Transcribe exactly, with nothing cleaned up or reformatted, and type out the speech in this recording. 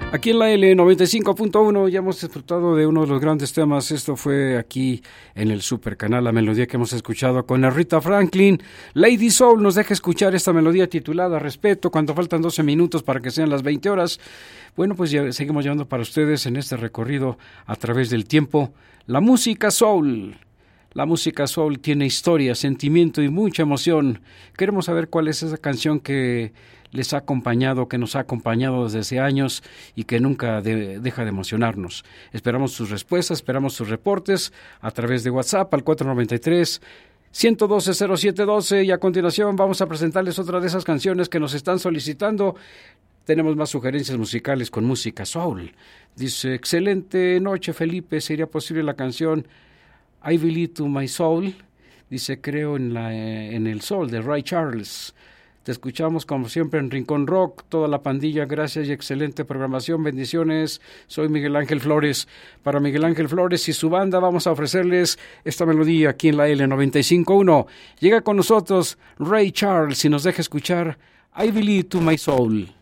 Aquí en la L noventa y cinco punto uno ya hemos disfrutado de uno de los grandes temas. Esto fue aquí en el Super Canal, la melodía que hemos escuchado con Aretha Franklin. Lady Soul nos deja escuchar esta melodía titulada Respeto, cuando faltan doce minutos para que sean las veinte horas. Bueno, pues ya seguimos llevando para ustedes en este recorrido a través del tiempo la música soul. La música soul tiene historia, sentimiento y mucha emoción. Queremos saber cuál es esa canción que les ha acompañado, que nos ha acompañado desde hace años y que nunca de, deja de emocionarnos. Esperamos sus respuestas, esperamos sus reportes a través de WhatsApp al cuatro noventa y tres, ciento doce, cero siete doce, y a continuación vamos a presentarles otra de esas canciones que nos están solicitando. Tenemos más sugerencias musicales con música soul. Dice, excelente noche Felipe, ¿sería posible la canción I Believe to My Soul? Dice, creo en, la, en el sol de Ray Charles. Te escuchamos como siempre en Rincón Rock, toda la pandilla, gracias y excelente programación, bendiciones. Soy Miguel Ángel Flores. Para Miguel Ángel Flores y su banda vamos a ofrecerles esta melodía aquí en la L noventa y cinco punto uno. Llega con nosotros Ray Charles y nos deja escuchar I Believe to My Soul.